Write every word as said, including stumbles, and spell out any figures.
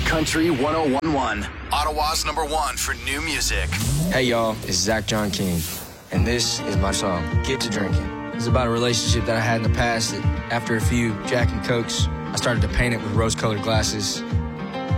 Country one oh one point one. Ottawa's number one for new music. Hey, y'all. It's Zach John King, and this is my song, Get to Drinking. It's about a relationship that I had in the past that after a few Jack and Cokes, I started to paint it with rose-colored glasses.